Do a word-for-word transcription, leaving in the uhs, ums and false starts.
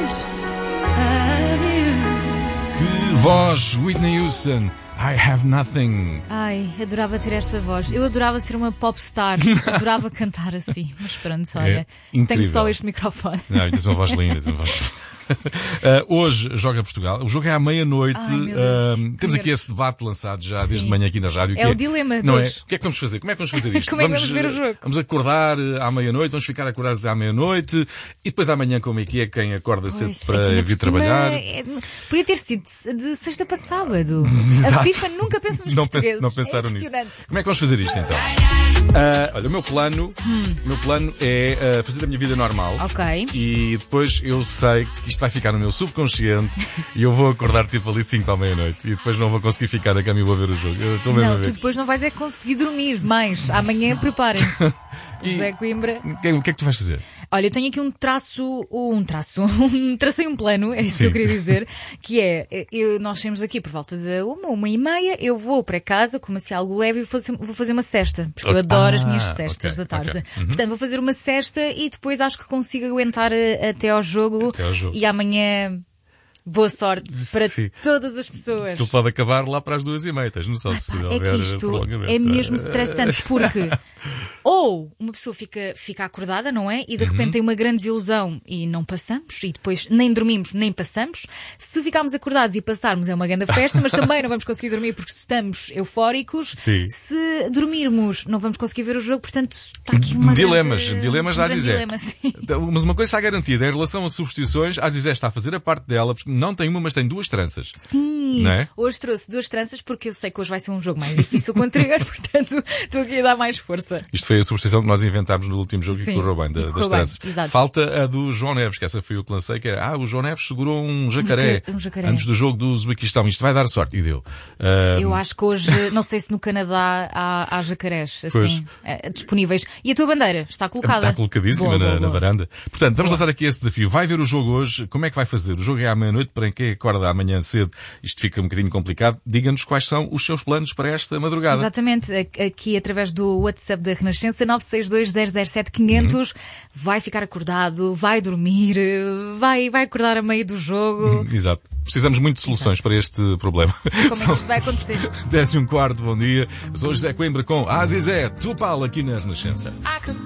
Que voz, Whitney Houston. I have nothing. Ai, adorava ter esta voz. Eu adorava ser uma popstar. Adorava cantar assim. Mas pronto, olha, é tenho só este microfone. Não, tens uma voz linda, tens uma voz... Uh, hoje joga Portugal. O jogo é à meia-noite. Uh, temos aqui esse debate lançado já desde Sim. de manhã aqui na rádio. É que o dilema de não hoje. É? O que é que vamos fazer? Como é que vamos fazer isto? Como é que vamos, vamos ver o jogo? Vamos acordar à meia-noite, vamos ficar acordados à meia-noite e depois amanhã como é que é quem acorda Pois, cedo para aqui na vir por cima trabalhar? É... Podia ter sido de sexta para sábado. Exato. A FIFA nunca pensa nos não portugueses. Penso, não pensaram é nisso. impressionante. Como é que vamos fazer isto então? Uh, olha, o meu plano, hum. o meu plano é uh, fazer a minha vida normal. Ok. E depois eu sei que isto vai ficar no meu subconsciente e eu vou acordar tipo ali cinco para a meia-noite e depois não vou conseguir ficar na cama e vou ver o jogo. Eu estou mesmo Não, a ver. tu depois não vais é conseguir dormir mais. Amanhã preparem-se. E Zé Coimbra. O que, é, o que é que tu vais fazer? Olha, eu tenho aqui um traço, um traço, um, tracei um plano, é isso Sim. que eu queria dizer, que é, eu, nós temos aqui por volta de uma, uma e meia, eu vou para casa, como assim algo leve e vou fazer, vou fazer uma cesta, porque eu adoro ah, as minhas cestas okay, da tarde. okay. Uhum. Portanto, vou fazer uma cesta e depois acho que consigo aguentar até ao jogo, Até ao jogo. E amanhã... Boa sorte para Sim. todas as pessoas. Aquilo pode acabar lá para as duas e meia, tens noção se É houver que isto prolongamento. é mesmo estressante porque ou uma pessoa fica, fica acordada, não é? E de repente Uhum. tem uma grande desilusão e não passamos e depois nem dormimos nem passamos. Se ficarmos acordados e passarmos é uma grande festa, mas também não vamos conseguir dormir porque estamos eufóricos. Sim. Se dormirmos não vamos conseguir ver o jogo, portanto está aqui uma Dilemas, grande, dilemas da um grande Azizé. dilema, sim. Mas uma coisa está garantida, em relação a superstições, a Azizé está a fazer a parte dela, porque não tem uma, mas tem duas tranças. Sim, Não é? Hoje trouxe duas tranças porque eu sei que hoje vai ser um jogo mais difícil que o anterior, portanto estou aqui a dar mais força. Isto foi a superstição que nós inventámos no último jogo. Sim, e correu bem, da, e correu das bem, tranças. exato. Falta a do João Neves, que essa foi o que lancei, que era, ah, o João Neves segurou um jacaré, Um jacaré. antes do jogo do Uzbequistão. Isto vai dar sorte. E deu. Ah, Eu acho que hoje, não sei se no Canadá há, há jacarés Pois. assim, eh, disponíveis. E a tua bandeira está colocada? Está colocadíssima Boa, na, boa, na boa. varanda. Portanto, vamos Boa. lançar aqui esse desafio. Vai ver o jogo hoje. Como é que vai fazer? O jogo é à meia-noite. Para quem acorda amanhã cedo, isto fica um bocadinho complicado. Diga-nos quais são os seus planos para esta madrugada. Exatamente, aqui através do WhatsApp da Renascença nove seis dois zero zero sete quinhentos, uhum. Vai ficar acordado, vai dormir, vai, vai acordar a meio do jogo. Exato. Precisamos muito de soluções Exato. para este problema. Como é que isto vai acontecer? dez e um quarto, bom dia. Sou José Coimbra com Azizé Tupal aqui na Renascença.